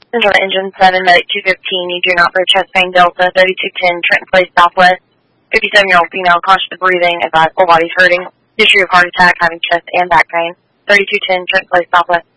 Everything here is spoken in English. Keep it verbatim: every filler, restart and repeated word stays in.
Central Engine seven, Medic two fifteen, you do not for chest pain, Delta, thirty-two ten, Trenton Place, Southwest. fifty-seven-year-old female, conscious of breathing, advised full body's hurting, history of heart attack, having chest and back pain. thirty-two ten, Trenton Place, Southwest.